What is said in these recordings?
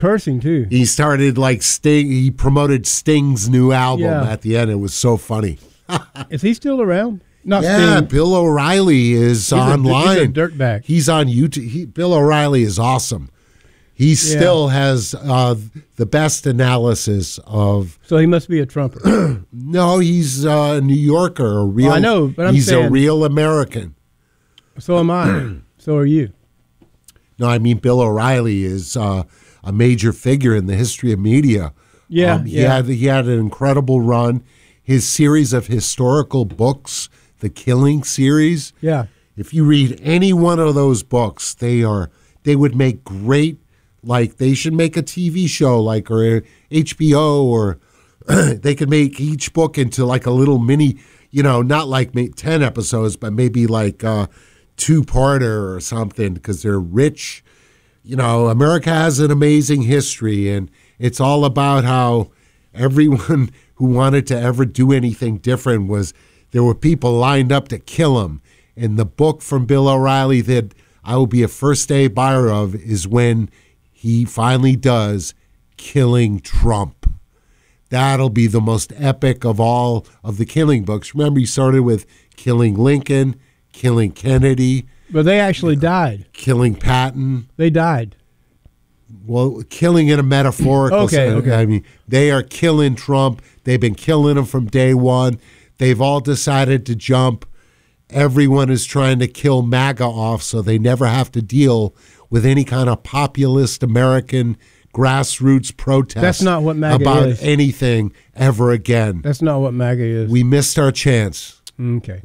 cursing too. He started like Sting. He promoted Sting's new album at the end. It was so funny. Is he still around? Not Sting. Bill O'Reilly is online. He's a dirtbag. He's on YouTube. Bill O'Reilly is awesome. He still has the best analysis of. So he must be a Trumper. No, he's a New Yorker. A real. I know, but I'm he's saying, a real American. So am I. So are you. No, I mean Bill O'Reilly is a major figure in the history of media. Yeah, he had an incredible run. His series of historical books, the Killing series. Yeah. If you read any one of those books, they would make great. Like they should make a TV show, like or HBO, or they could make each book into like a little mini. Not like 10 episodes, but maybe like a two-parter or something, because they're rich. America has an amazing history, and it's all about how everyone who wanted to ever do anything different there were people lined up to kill him. And the book from Bill O'Reilly that I will be a first-day buyer of is when he finally does Killing Trump. That'll be the most epic of all of the killing books. Remember, he started with Killing Lincoln, Killing Kennedy. But they actually died. Killing Patton. They died. Well, killing in a metaphorical sense. Okay. I mean, they are killing Trump. They've been killing him from day one. They've all decided to jump. Everyone is trying to kill MAGA off so they never have to deal with any kind of populist American grassroots protest. That's not what MAGA about is. Anything ever again. That's not what MAGA is. We missed our chance. Okay.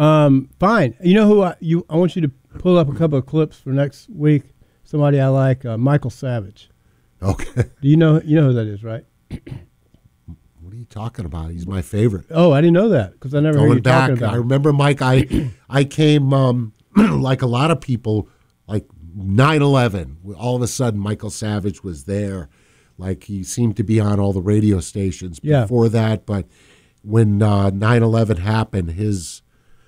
Fine. You know who I want you to pull up a couple of clips for next week. Somebody I like, Michael Savage. Okay. Do you know who that is, right? What are you talking about? He's my favorite. Oh, I didn't know that because I never heard you talking about I remember, Mike, I came like a lot of people, like 9/11. All of a sudden, Michael Savage was there. Like he seemed to be on all the radio stations before that. But when 9/11 happened, his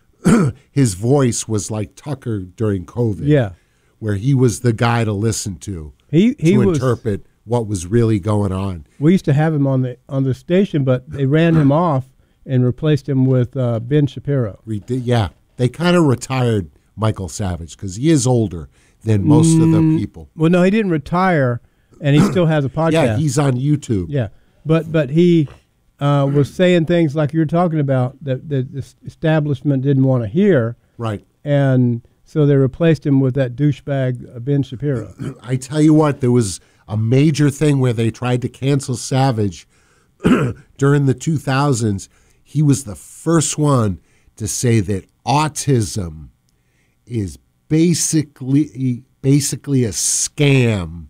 voice was like Tucker during COVID. Yeah. Where he was the guy to listen to. He was, interpret what was really going on. We used to have him on the station, but they ran him off and replaced him with Ben Shapiro. Yeah, they kind of retired Michael Savage because he is older than most of the people. Well, no, he didn't retire, and he still has a podcast. Yeah, he's on YouTube. Yeah, but he was saying things like you're talking about that the establishment didn't want to hear. Right. And so they replaced him with that douchebag Ben Shapiro. I tell you what, there was a major thing where they tried to cancel Savage during the 2000s. He was the first one to say that autism is basically a scam.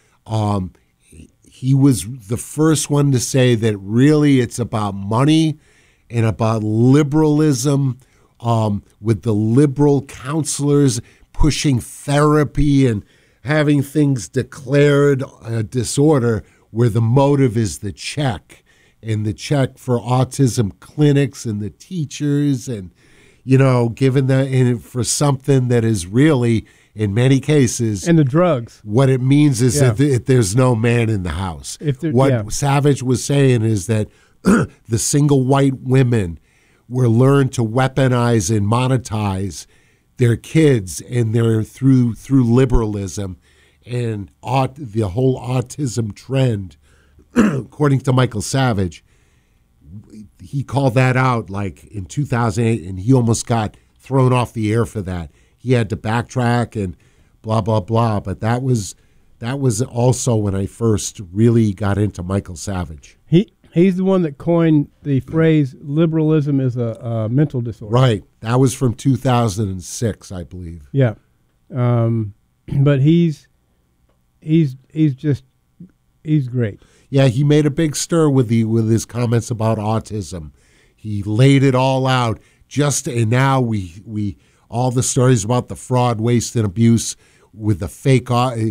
He was the first one to say that really it's about money and about liberalism. With the liberal counselors pushing therapy and having things declared a disorder where the motive is the check, and the check for autism clinics and the teachers, and, given for something that is really, in many cases. And the drugs. What it means is that there's no man in the house. Savage was saying is that the single white women were learned to weaponize and monetize their kids, and they're through liberalism and the whole autism trend. According to Michael Savage, he called that out like in 2008, and he almost got thrown off the air for that. He had to backtrack and blah blah blah. But that was also when I first really got into Michael Savage. He's the one that coined the phrase "liberalism is a mental disorder." Right. That was from 2006, I believe. Yeah, but he's great. Yeah, he made a big stir with his comments about autism. He laid it all out. And now we all the stories about the fraud, waste, and abuse with the fake.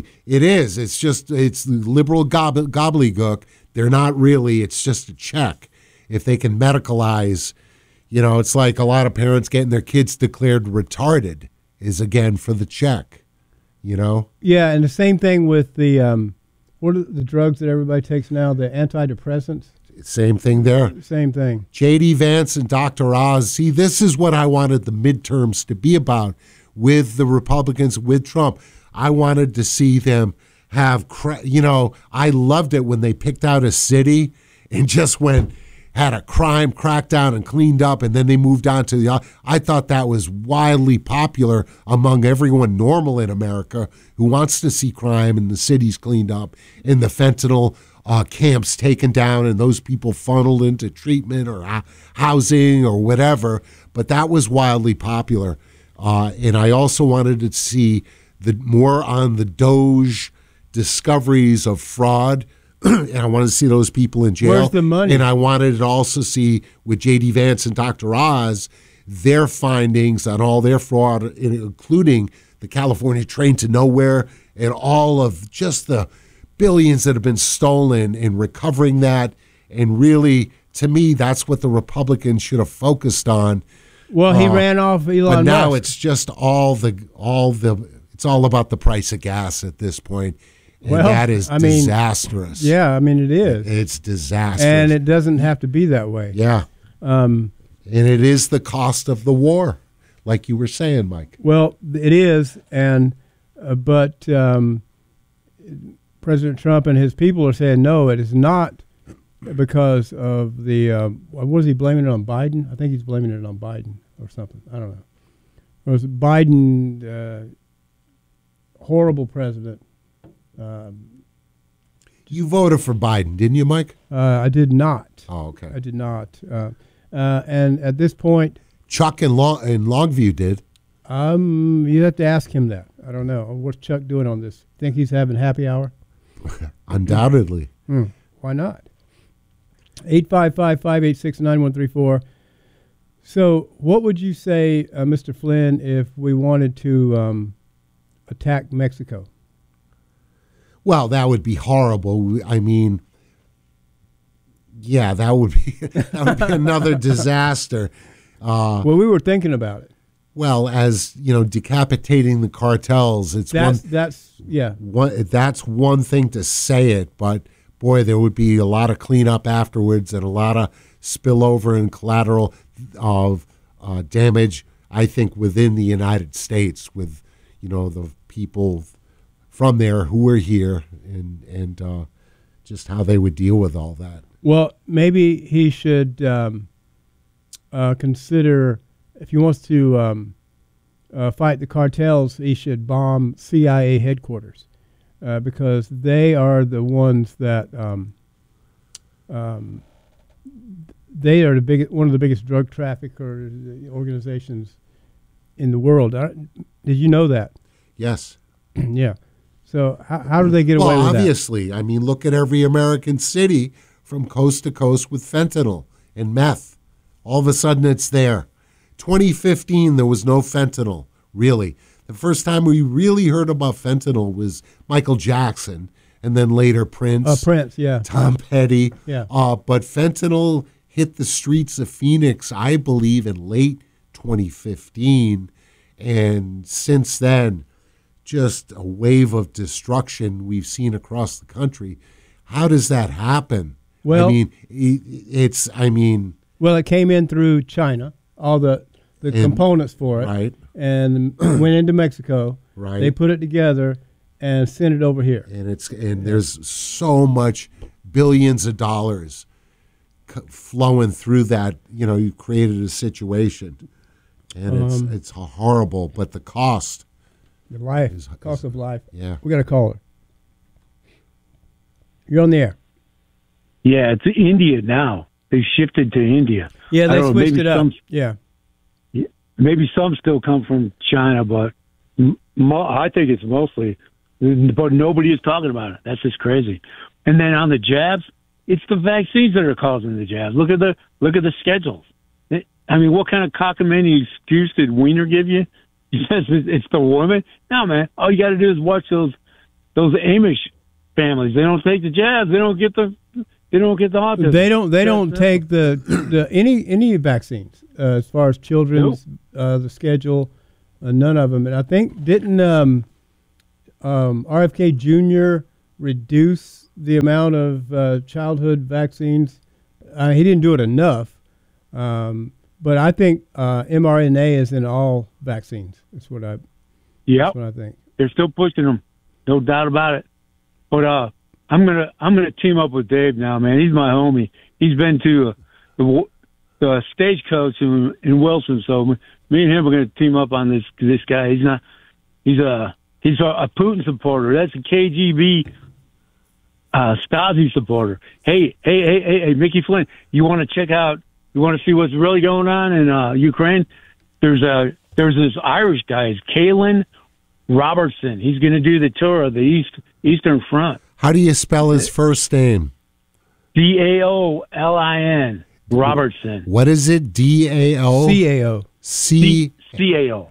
It's liberal gobbledygook. They're not really. It's just a check. If they can medicalize, it's like a lot of parents getting their kids declared retarded is again for the check. Yeah, and the same thing with the what are the drugs that everybody takes now? The antidepressants? Same thing there. Same thing. J.D. Vance and Dr. Oz. See, this is what I wanted the midterms to be about with the Republicans, with Trump. I wanted to see them have, I loved it when they picked out a city and just had a crime crackdown and cleaned up, and then they moved on to the. I thought that was wildly popular among everyone normal in America who wants to see crime and the cities cleaned up and the fentanyl camps taken down and those people funneled into treatment or housing or whatever. But that was wildly popular, and I also wanted to see more on the Doge discoveries of fraud. And I wanted to see those people in jail. Where's the money? And I wanted to also see with J.D. Vance and Dr. Oz their findings on all their fraud, including the California train to nowhere and all of just the billions that have been stolen and recovering that. And really, to me, that's what the Republicans should have focused on. Well, he ran off Elon Musk. But now it's just it's all about the price of gas at this point. And that is disastrous. Yeah, it is. It's disastrous. And it doesn't have to be that way. Yeah. And it is the cost of the war, like you were saying, Mike. Well, it is, but President Trump and his people are saying, no, it is not because of the, what is he blaming it on, Biden? I think he's blaming it on Biden or something. I don't know. It was Biden, horrible president. You voted for Biden, didn't you, Mike? I did not. Oh, okay. I did not. And at this point, Chuck in Longview did. You have to ask him that. I don't know. What's Chuck doing on this? Think he's having happy hour? Undoubtedly. Why not? 855-586-9134. So what would you say, Mr. Flynn, if we wanted to attack Mexico? Well, that would be horrible. Yeah, that would be another disaster. Well, we were thinking about it. Well, as decapitating the cartels, that's one thing to say it, but boy, there would be a lot of cleanup afterwards and a lot of spillover and collateral of damage. I think within the United States, with the people from there who were here and just how they would deal with all that. Well, maybe he should consider, if he wants to fight the cartels, he should bomb CIA headquarters because they are the ones that they are one of the biggest drug trafficker organizations in the world. Did you know that? Yes. Yeah. So how do they get away with that? Well, obviously. Look at every American city from coast to coast with fentanyl and meth. All of a sudden it's there. 2015, there was no fentanyl, really. The first time we really heard about fentanyl was Michael Jackson and then later Prince. Prince, yeah. Tom Petty. Yeah. But fentanyl hit the streets of Phoenix, I believe, in late 2015. And since then, just a wave of destruction we've seen across the country. How does that happen? Well, well, it came in through China, all the components for it, right, and went into Mexico. Right, they put it together and sent it over here. And there's so much billions of dollars flowing through that. You created a situation, and it's horrible. But the cost. Cost of life. Yeah. We got a caller. You're on the air. Yeah, it's India now. They shifted to India. Yeah, they switched it up. Maybe some still come from China, but I think it's mostly. But nobody is talking about it. That's just crazy. And then on the jabs, it's the vaccines that are causing the jabs. Look at the schedules. What kind of cockamamie excuse did Wiener give you? He says it's the woman. No, man. All you got to do is watch those Amish families. They don't take the jabs. They don't get the autism. They don't take the any vaccines as far as children's the schedule. None of them. And I think didn't RFK Jr. reduce the amount of childhood vaccines. He didn't do it enough, but I think mRNA is in all vaccines. That's what I think. They're still pushing them, no doubt about it. But I'm gonna team up with Dave now, man. He's my homie. He's been to the Stagecoach in Wilson, so me and him are gonna team up on this guy. He's a Putin supporter. That's a KGB Stasi supporter. Hey, Mickey Flynn, you want to check out? You want to see what's really going on in Ukraine? There's this Irish guy, it's Kalen Robertson. He's going to do the tour of the Eastern Front. How do you spell his first name? DAOLIN. Robertson. What is it? DAO? CAO. CAO.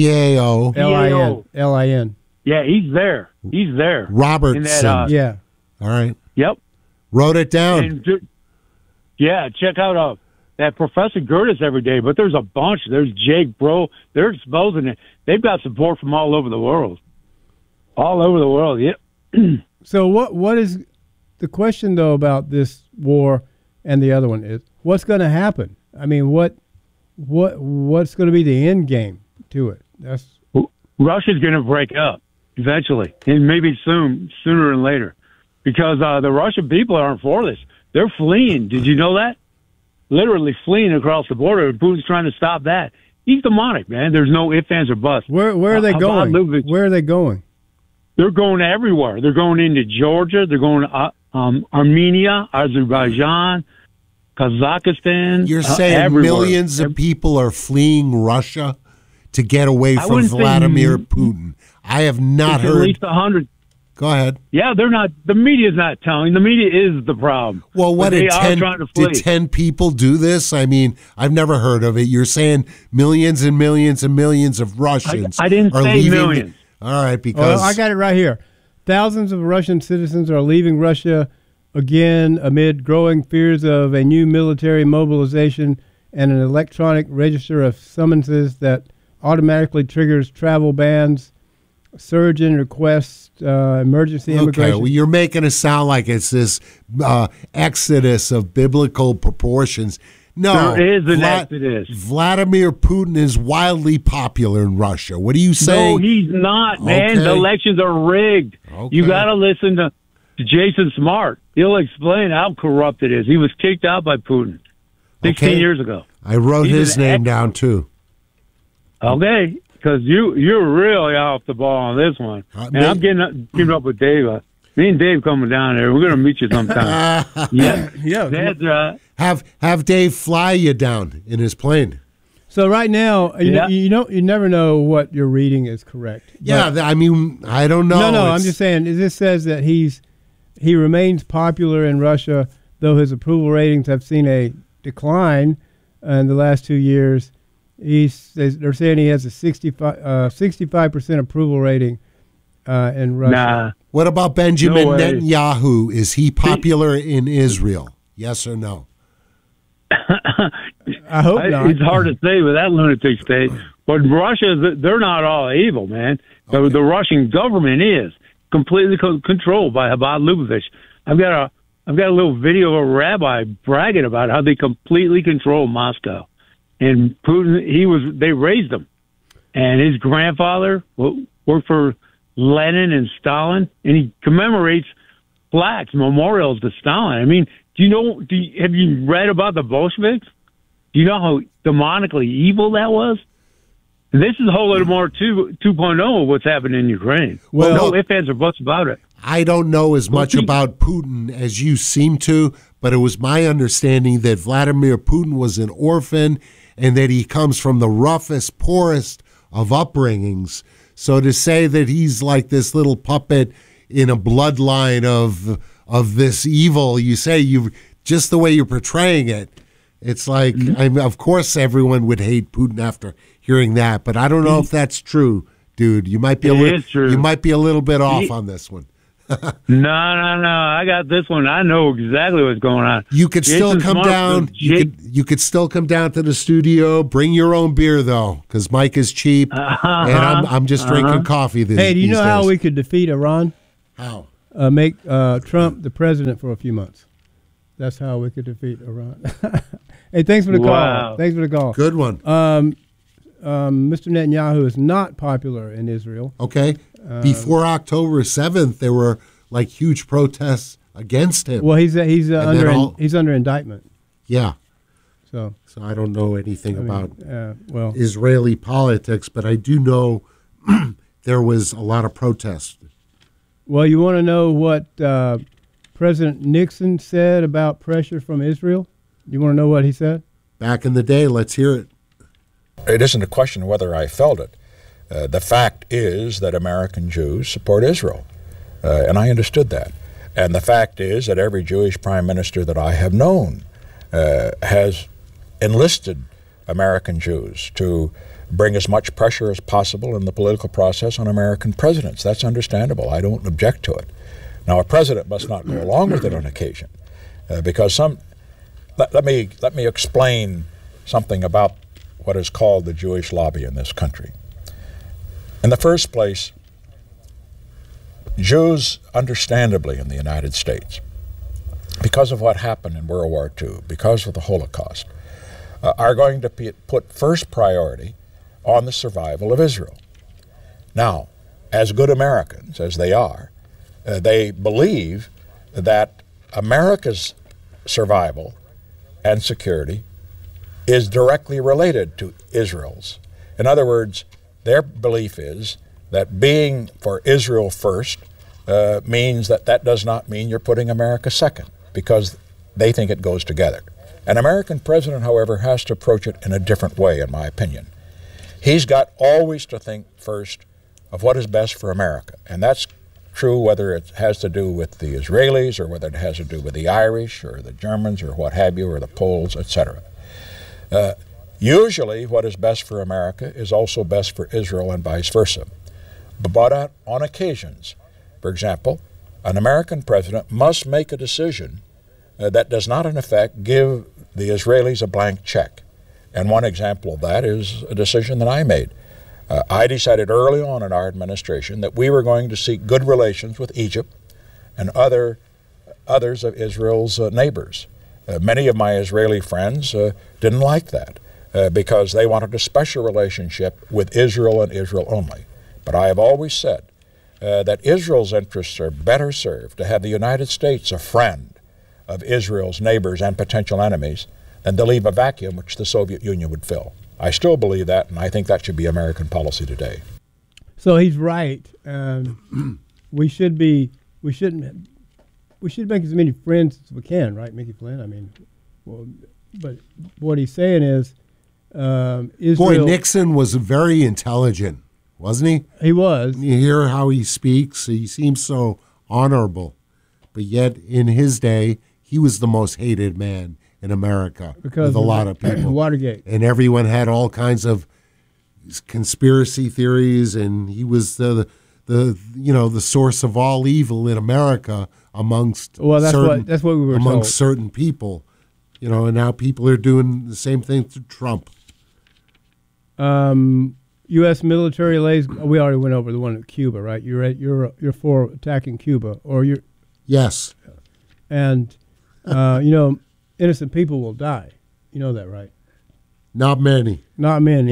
CAO. LIN. Yeah, he's there. He's there. Robertson. Yeah. All right. Yep. Wrote it down. And, yeah, check out that Professor Gertis every day, but there's a bunch. There's Jake Bro. They're exposing it. They've got support from all over the world. All over the world, yep. So what is the question, though, about this war and the other one is, what's going to happen? I mean, what's going to be the end game to it? Russia's going to break up eventually, and maybe sooner than later, because the Russian people aren't for this. They're fleeing. Did you know that? Literally fleeing across the border. Putin's trying to stop that. He's demonic, man. There's no ifs, ands, or buts. Where are they going? Where are they going? They're going everywhere. They're going into Georgia. They're going to Armenia, Azerbaijan, Kazakhstan. You're saying everywhere. Millions of people are fleeing Russia to get away from Vladimir Putin. I have not heard. At least 100. Go ahead. Yeah, they're not. The media's not telling. The media is the problem. Well, what did 10 people do this? I mean, I've never heard of it. You're saying millions and millions and millions of Russians. I didn't are say leaving. millions. All right, because I got it right here. Thousands of Russian citizens are leaving Russia again amid growing fears of a new military mobilization and an electronic register of summonses that automatically triggers travel bans, surge in requests, emergency immigration. Okay, well, you're making it sound like it's this exodus of biblical proportions. No, there is an exodus. Vladimir Putin is wildly popular in Russia. What are you saying? No, he's not, man. Okay. The elections are rigged. Okay. You got to listen to Jason Smart. He'll explain how corrupt it is. He was kicked out by Putin 16 years ago. I wrote his name down, too. Okay, because you're really off the ball on this one. And I'm keeping up with Dave. Me and Dave coming down there. We're going to meet you sometime. Yeah. That's right. Have Dave fly you down in his plane. So right now, you never know what you're reading is correct. Yeah, I mean, I don't know. No, I'm just saying. This says that he remains popular in Russia, though his approval ratings have seen a decline in the last 2 years. They're saying he has a 65% approval rating in Russia. Nah. What about Benjamin Netanyahu? Is he popular in Israel? Yes or no? I hope not. It's hard to say with that lunatic state. But Russia, they're not all evil, man. Okay. The Russian government is completely controlled by Chabad Lubavitch. I've got a little video of a rabbi bragging about how they completely control Moscow. And Putin, they raised him. And his grandfather worked for Lenin and Stalin, and he commemorates plaques, memorials to Stalin. I mean, have you read about the Bolsheviks? Do you know how demonically evil that was? And this is a whole little more 2.0 of what's happening in Ukraine. Well, no ifs, ands, or buts about it. I don't know as much about Putin as you seem to, but it was my understanding that Vladimir Putin was an orphan and that he comes from the roughest, poorest of upbringings. So to say that he's like this little puppet in a bloodline of this evil, you say just the way you're portraying it, it's like, of course everyone would hate Putin after hearing that, but I don't know if that's true, dude. You might be you might be a little bit off on this one. No. I got this one. I know exactly what's going on. You could still come down. You could still come down to the studio. Bring your own beer though, because Mike is cheap, and I'm just drinking coffee. Hey, do you know how we could defeat Iran? How? make Trump the president for a few months. That's how we could defeat Iran. Hey, thanks for the Wow. call. Thanks for the call. Good one. Mr. Netanyahu is not popular in Israel. Okay. Before October 7th, there were like huge protests against him. Well, he's then he's under indictment. Yeah. So So I don't know anything about well, Israeli politics, but I do know there was a lot of protest. well, you want to know what President Nixon said about pressure from Israel? You want to know what he said? Back in the day, let's hear it. It isn't a question of whether I felt it. The fact is that American Jews support Israel, and I understood that. And the fact is that every Jewish prime minister that I have known has enlisted American Jews to bring as much pressure as possible in the political process on American presidents. That's understandable. I don't object to it. Now, a president must not go along with it on occasion, because let me explain something about what is called the Jewish lobby in this country. In the first place, Jews, understandably in the United States, because of what happened in World War II, because of the Holocaust, are going to put first priority on the survival of Israel. Now, as good Americans, as they are, they believe that America's survival and security is directly related to Israel's. In other words, their belief is that being for Israel first means that does not mean you're putting America second, because they think it goes together. An American president, however, has to approach it in a different way, in my opinion. He's got always to think first of what is best for America, and that's true whether it has to do with the Israelis or whether it has to do with the Irish or the Germans or what have you, or the Poles, etc. Usually what is best for America is also best for Israel and vice versa. But on occasions, for example, an American president must make a decision that does not in effect give the Israelis a blank check. And one example of that is a decision that I made. I decided early on in our administration that we were going to seek good relations with Egypt and others of Israel's neighbors. Many of my Israeli friends didn't like that because they wanted a special relationship with Israel and Israel only. But I have always said that Israel's interests are better served to have the United States a friend of Israel's neighbors and potential enemies than to leave a vacuum which the Soviet Union would fill. I still believe that, and I think that should be American policy today. So he's right. We should make as many friends as we can, right, Mickey Flynn? I mean, well, but what he's saying is, Israel. Boy, Nixon was very intelligent, wasn't he? He was. You hear how he speaks. He seems so honorable. But yet, in his day, he was the most hated man in America Because with a lot of people. Watergate. And everyone had all kinds of conspiracy theories, and he was the source of all evil in America amongst that's what we were amongst told. certain people. And now people are doing the same thing to Trump. U.S. military lays. We already went over the one at Cuba, right? You're for attacking Cuba, or you're. Yes. And innocent people will die. You know that, right? Not many. Not many.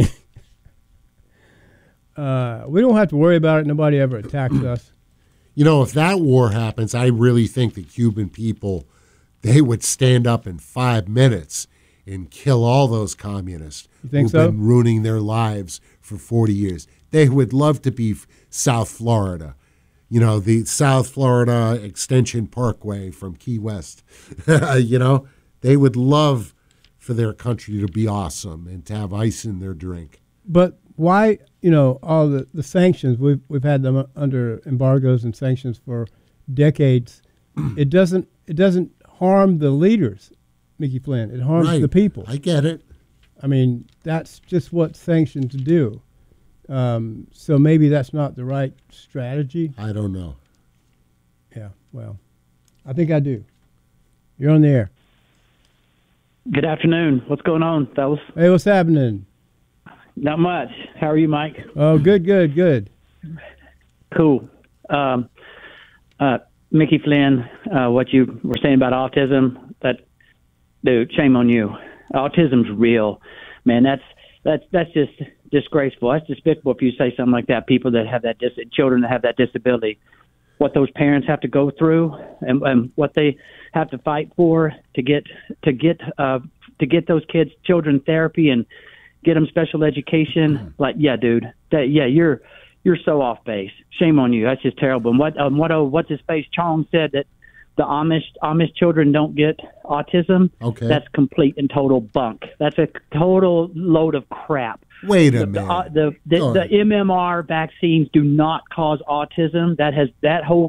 We don't have to worry about it. Nobody ever attacks us. If that war happens, I really think the Cuban people, they would stand up in 5 minutes and kill all those communists You think who've so? been ruining their lives for 40 years. They would love to be South Florida. The South Florida Extension Parkway from Key West. They would love for their country to be awesome and to have ice in their drink. But why, all the sanctions, we've had them under embargoes and sanctions for decades. It doesn't harm the leaders, Mickey Flynn. It harms Right. the people. I get it. I mean, that's just what sanctions do. So maybe that's not the right strategy. I don't know. Yeah, well, I think I do. You're on the air. Good afternoon. What's going on, fellas? Hey, what's happening? Not much. How are you, Mike? Oh, good. Cool. Mickey Flynn, what you were saying about autism, dude, shame on you. Autism's real, man. That's just disgraceful. That's despicable if you say something like that. People that have that children that have that disability, what those parents have to go through, and what they have to fight for to get those children therapy and get them special education. Like, yeah, dude, you're so off base. Shame on you. That's just terrible. And what's his face Chong said that the Amish children don't get autism. Okay. That's complete and total bunk. That's a total load of crap. Wait a minute. The MMR vaccines do not cause autism. That whole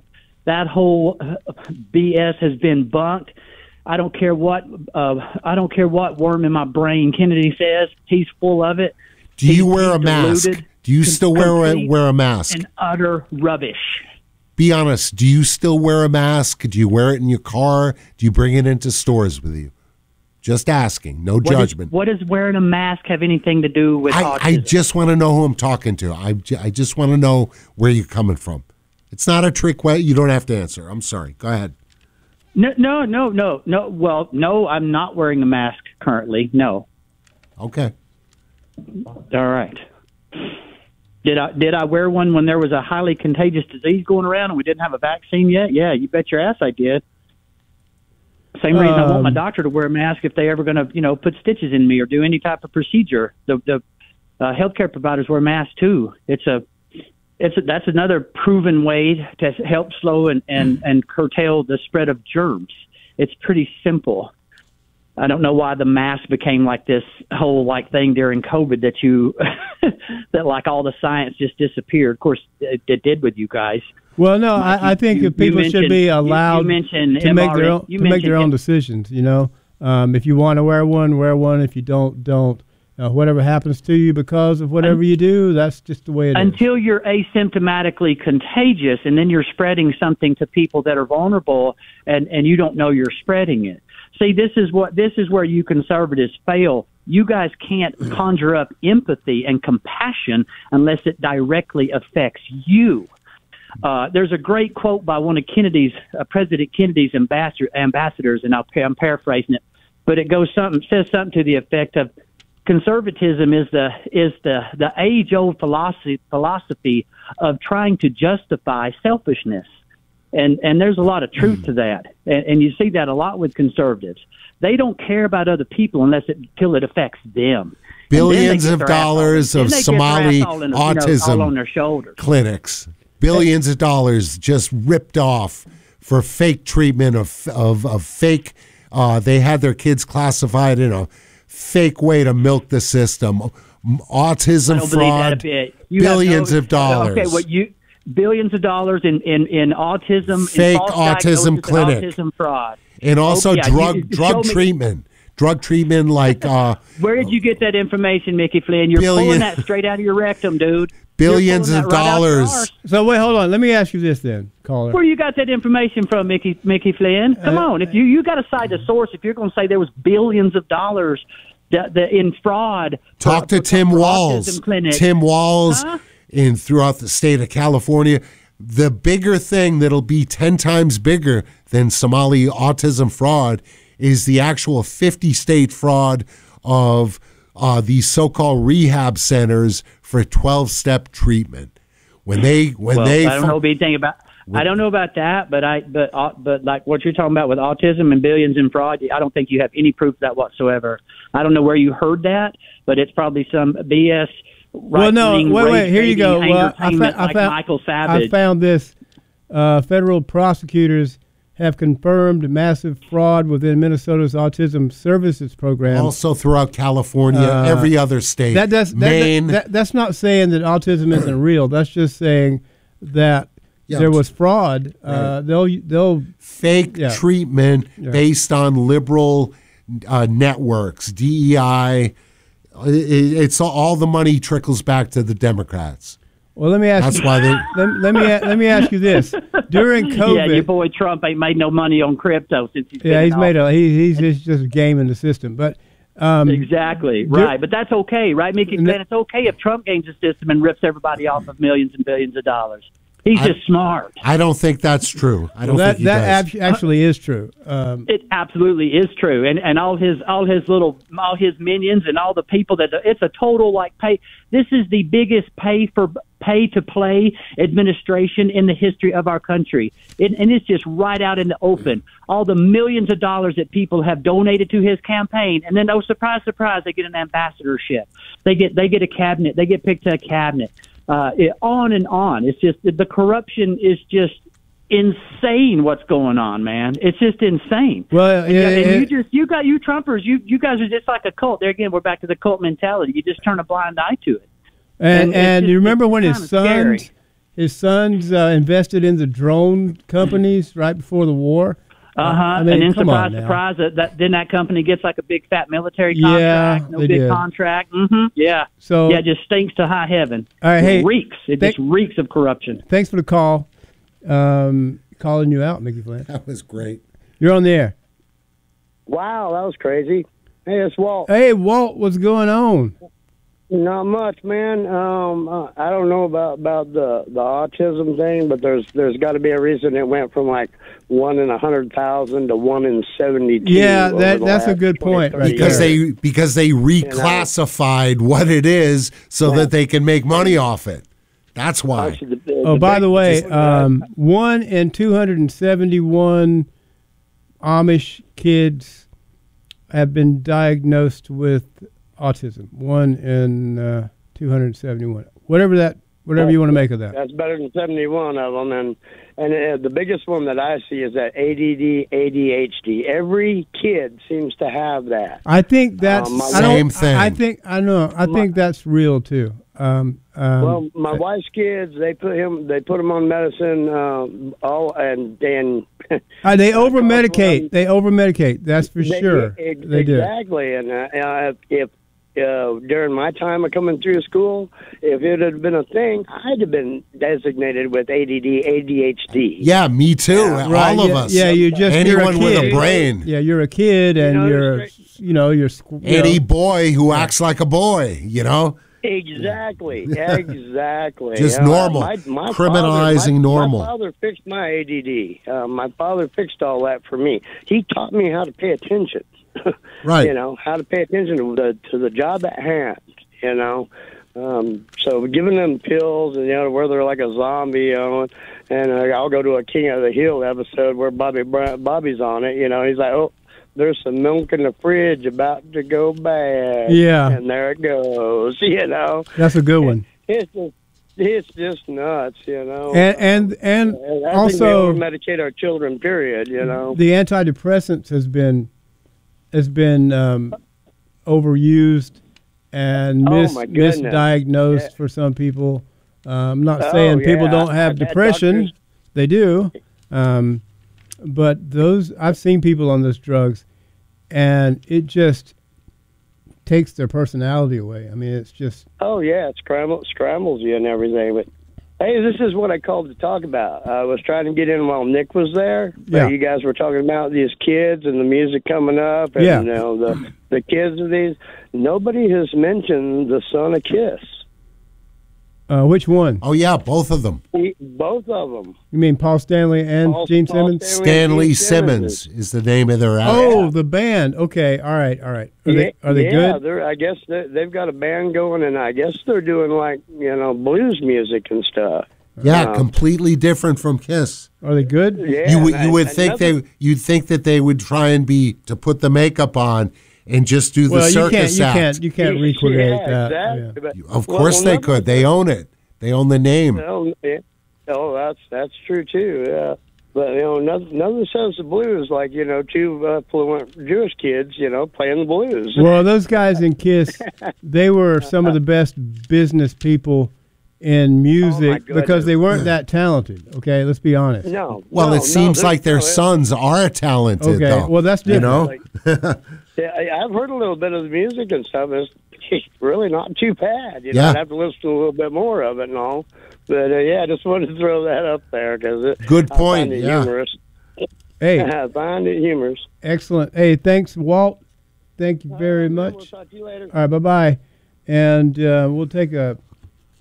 BS has been bunked. I don't care what worm in my brain Kennedy says. He's full of it. Do you wear a mask? Do you still wear a mask? And utter rubbish. Be honest. Do you still wear a mask? Do you wear it in your car? Do you bring it into stores with you? Just asking. No judgment. What does wearing a mask have anything to do with autism? I just want to know who I'm talking to. I just want to know where you're coming from. It's not a trick way. You don't have to answer. I'm sorry. Go ahead. No. Well, no, I'm not wearing a mask currently. No. Okay. All right. Did I wear one when there was a highly contagious disease going around and we didn't have a vaccine yet? Yeah, you bet your ass I did. Same reason I want my doctor to wear a mask if they ever going to, put stitches in me or do any type of procedure. The healthcare providers wear masks too. That's another proven way to help slow and curtail the spread of germs. It's pretty simple. I don't know why the mask became like this whole thing during COVID that like all the science just disappeared. Of course, it did with you guys. Well, no, I think if people should be allowed to make their own decisions. If you want to wear one, wear one. If you don't. Whatever happens to you because of whatever you do, that's just the way it is. Until you're asymptomatically contagious, and then you're spreading something to people that are vulnerable, and you don't know you're spreading it. See, this is where you conservatives fail. You guys can't conjure up empathy and compassion unless it directly affects you. There's a great quote by one of President Kennedy's ambassadors, and I'm paraphrasing it, but it says something to the effect of, conservatism is the age-old philosophy of trying to justify selfishness. And there's a lot of truth to that. And you see that a lot with conservatives. They don't care about other people until it affects them. Billions of dollars of Somali autism all on their shoulders. Clinics. Billions of dollars just ripped off for fake treatment of fake. They had their kids classified in a fake way to milk the system. Autism fraud. Billions of dollars. Okay, billions of dollars in autism, fake autism clinic, autism fraud, and also drug treatment. Drug treatment, like where did you get that information, Mickey Flynn? You're pulling that straight out of your rectum, dude. Billions of dollars. So wait, hold on. Let me ask you this then, caller. Where you got that information from, Mickey Flynn? Come on, if you got to cite a source. If you're going to say there was billions of dollars in fraud, talk to Tim Walz. Tim Walz. Huh? Throughout the state of California, the bigger thing that'll be 10 times bigger than Somali autism fraud is the actual 50-state fraud of these so-called rehab centers for 12-step treatment. I don't know anything about. I don't know about that, but like what you're talking about with autism and billions in fraud, I don't think you have any proof of that whatsoever. I don't know where you heard that, but it's probably some BS. Well, no, wait. Here you go. Well, Michael Savage. I found this. Federal prosecutors have confirmed massive fraud within Minnesota's autism services program. Also throughout California, every other state. Maine. That's not saying that autism isn't real. That's just saying that there was fraud. Right. They'll fake treatment based on liberal networks, DEI. It's all the money trickles back to the Democrats. Well, let me ask. That's why they. Let me ask you this: during COVID, your boy Trump ain't made no money on crypto since he's he's just gaming the system. But exactly right. But that's okay, right, Mickey? It's okay if Trump gains the system and rips everybody off of millions and billions of dollars. He's just smart. I don't think that's true. I don't think he does. Actually is true. It absolutely is true, and all his minions and all the people that it's a total like pay. This is the biggest pay to play administration in the history of our country, and it's just right out in the open. All the millions of dollars that people have donated to his campaign, and then, oh, surprise, surprise, they get an ambassadorship. They get a cabinet. They get picked to a cabinet. On and on. It's just the corruption is just insane. What's going on, man? It's just insane. Well, you Trumpers, you guys are just like a cult. There again, we're back to the cult mentality. You just turn a blind eye to it. And you remember when his sons invested in the drone companies right before the war? I mean, and then surprise, then that company gets like a big fat military contract, contract. Yeah. So yeah, it just stinks to high heaven. All right, it just reeks of corruption. Thanks for the call. Calling you out, Mickey Flynn. That was great. You're on the air. Wow, that was crazy. Hey, it's Walt. Hey, Walt, what's going on? Not much, man. I don't know about the autism thing, but there's got to be a reason it went from like 1 in 100,000 to 1 in 72. Yeah, that's a good point. Right because they reclassified what it is so that they can make money off it. That's why. By the way, 1 in 271 Amish kids have been diagnosed with autism. 1 in 271. Whatever you want to make of that. That's better than 71 of them, and the biggest one that I see is that ADD, ADHD. Every kid seems to have that. I think that's same thing. I think that's real too. Well, my wife's kids, they put them on medicine. They over medicate. They over medicate. That's for sure. They do. Exactly. And if during my time of coming through school, if it had been a thing, I'd have been designated with ADD, ADHD. Yeah, me too. All of us. Yeah, anyone with a brain. Yeah, you're a kid, and you're any boy who acts like a boy. Exactly. Just normal. Criminalizing normal. My father fixed my ADD. My father fixed all that for me. He taught me how to pay attention. Right. How to pay attention to the job at hand. So giving them pills and where they're like a zombie, and I'll go to a King of the Hill episode where Bobby's on it. He's like, oh, there's some milk in the fridge about to go bad. Yeah. And there it goes. That's a good one. It's just nuts. And I also think we over-medicate our children. Period. The antidepressants has been overused and misdiagnosed for some people. I'm not saying people don't have depression. They do. But I've seen people on those drugs, and it just takes their personality away. I mean, it's just... Oh, yeah, it scrambles you and everything. But, hey, this is what I called to talk about. I was trying to get in while Nick was there. Yeah. You guys were talking about these kids and the music coming up, and the kids of these. Nobody has mentioned the son of Kiss. Which one? Oh, yeah, both of them. Both of them. You mean Paul Stanley and Gene Simmons? Stanley Simmons is the name of their album. Oh, the band. Okay, all right. Are they good? Yeah, I guess they've got a band going, and I guess they're doing like blues music and stuff. Yeah, completely different from Kiss. Are they good? Yeah, you'd think that they would try and to put the makeup on and just do the circus act. You can't recreate that. Exactly. Yeah. Of course they could. They own it. They own the name. That's true too. Yeah, but none of the Sons of Blues like two fluent Jewish kids playing the blues. Well, those guys in Kiss, they were some of the best business people in music because they weren't that talented. Okay, let's be honest. Well, it seems like their sons are talented. Okay, though, well that's different. Yeah, I've heard a little bit of the music and stuff. It's really not too bad. I'd have to listen to a little bit more of it and all. But I just wanted to throw that up there because good point. I find it humorous. Hey, I find it humorous. Excellent. Hey, thanks, Walt. Thank you very much. We'll talk to you later. All right, bye-bye. And we'll take a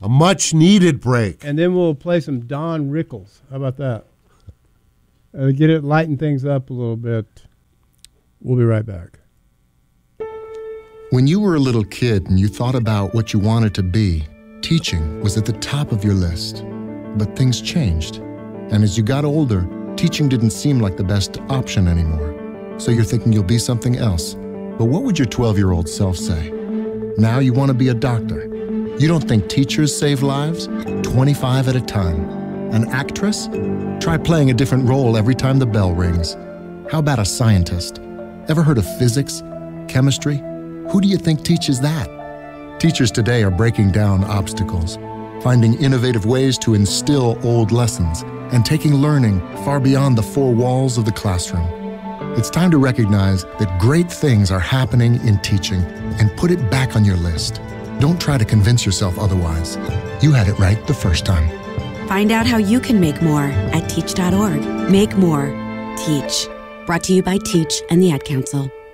A much-needed break. And then we'll play some Don Rickles. How about that? Get it, lighten things up a little bit. We'll be right back. When you were a little kid and you thought about what you wanted to be, teaching was at the top of your list. But things changed. And as you got older, teaching didn't seem like the best option anymore. So you're thinking you'll be something else. But what would your 12-year-old self say? Now you want to be a doctor. You don't think teachers save lives? 25 at a time. An actress? Try playing a different role every time the bell rings. How about a scientist? Ever heard of physics? Chemistry? Who do you think teaches that? Teachers today are breaking down obstacles, finding innovative ways to instill old lessons, and taking learning far beyond the four walls of the classroom. It's time to recognize that great things are happening in teaching and put it back on your list. Don't try to convince yourself otherwise. You had it right the first time. Find out how you can make more at teach.org. Make more. Teach. Brought to you by Teach and the Ad Council.